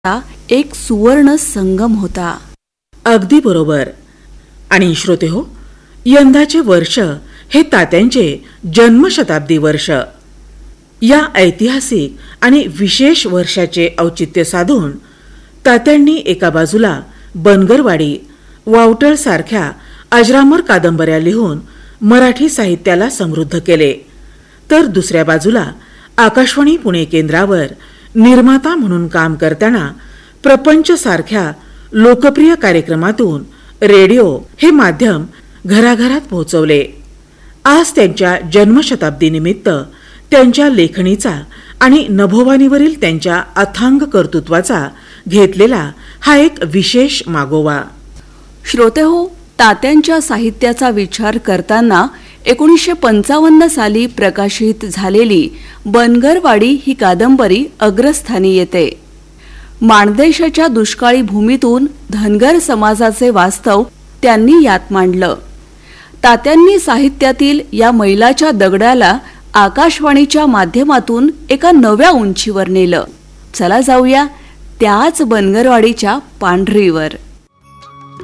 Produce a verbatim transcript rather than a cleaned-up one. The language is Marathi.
एक सुवर्ण संगम होता. अगदी बरोबर. आणि श्रोते हो, यंदाचे वर्ष हे तात्यांचे जन्मशताब्दी वर्ष. या ऐतिहासिक आणि विशेष वर्षाचे औचित्य साधून तात्यांनी एका बाजूला बनगरवाडी, वावटळ सारख्या अजरामर कादंबऱ्या लिहून मराठी साहित्याला समृद्ध केले, तर दुसऱ्या बाजूला आकाशवाणी पुणे केंद्रावर निर्माता म्हणून काम करताना प्रपंच सारख्या लोकप्रिय कार्यक्रमातून रेडिओ हे माध्यम घराघरात पोहोचवले. आज त्यांच्या जन्मशताब्दी निमित्त त्यांच्या लेखणीचा आणि नभोवाणीवरील त्यांच्या अथांग कर्तृत्वाचा घेतलेला हा एक विशेष मागोवा. श्रोते हो, तात्यांच्या साहित्याचा विचार करताना एकोणीसशे पंचावन्न साली प्रकाशित झालेली बनगरवाडी ही कादंबरी अग्रस्थानी येते. माणदेशाच्या दुष्काळी भूमीतून धनगर समाजाचे वास्तव त्यांनी यात मांडलं. तात्यांनी साहित्यातील या मैलाच्या दगडाला आकाशवाणीच्या माध्यमातून एका नव्या उंचीवर नेलं. चला जाऊया त्याच बनगरवाडीच्या पांढरीवर.